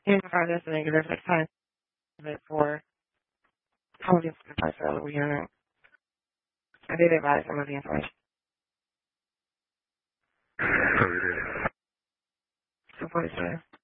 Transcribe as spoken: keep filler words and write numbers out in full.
Even if I this negative, like kind of it for how we get advice earlier we hearing. I did advise some of the information. Oh, you did. So what is that?